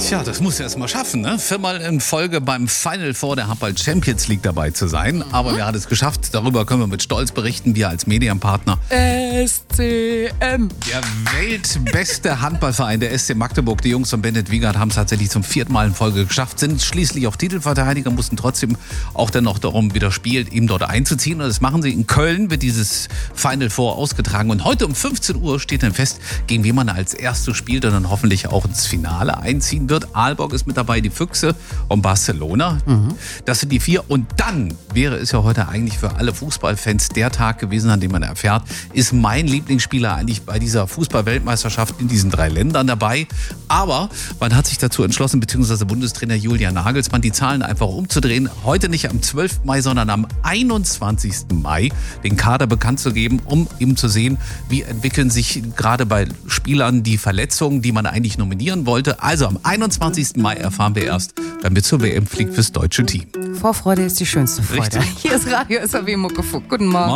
Tja, das muss er erst mal schaffen, ne? 4-mal in Folge beim Final Four der Handball Champions League dabei zu sein. Aber wer hat es geschafft? Darüber können wir mit Stolz berichten, wir als Medienpartner. SCM. Der weltbeste Handballverein, der SC Magdeburg. Die Jungs von Bennett Wiegand haben es tatsächlich zum 4. Mal in Folge geschafft, sind schließlich auch Titelverteidiger, mussten trotzdem auch dann noch darum wieder spielt, eben dort einzuziehen. Und das machen sie in Köln, wird dieses Final Four ausgetragen. Und heute um 15 Uhr steht dann fest, gegen wen man als erstes spielt und dann hoffentlich auch ins Finale einziehen wird. Aalborg ist mit dabei, die Füchse und Barcelona. Das sind die 4. Und dann wäre es ja heute eigentlich für alle Fußballfans der Tag gewesen, an dem man erfährt, ist mein Lieblingsspieler eigentlich bei dieser Fußball-Weltmeisterschaft in diesen 3 Ländern dabei. Aber man hat sich dazu entschlossen, beziehungsweise Bundestrainer Julian Nagelsmann, die Zahlen einfach umzudrehen. Heute nicht am 12. Mai, sondern am 21. Mai den Kader bekannt zu geben, um eben zu sehen, wie entwickeln sich gerade bei Spielern die Verletzungen, die man eigentlich nominieren wollte. Also am 21. Mai erfahren wir erst, wenn wir zur WM fliegt fürs deutsche Team. Vorfreude ist die schönste Freude. Richtig. Hier ist Radio SAW Muckefuck. Guten Morgen.